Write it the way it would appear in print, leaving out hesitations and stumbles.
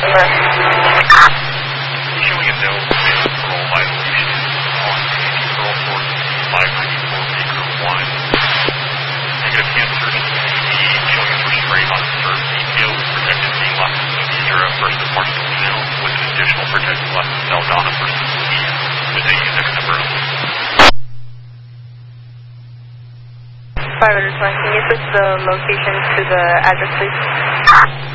Showing a no parole violation on parole for 594 Baker 1. Negative answer to showing us restraint on observed detail with protected being Lawson Sierra versus Marshall Mill with an additional protected Lawson Saldana versus Lee with a unit number of 501, can you switch the location to the address, please?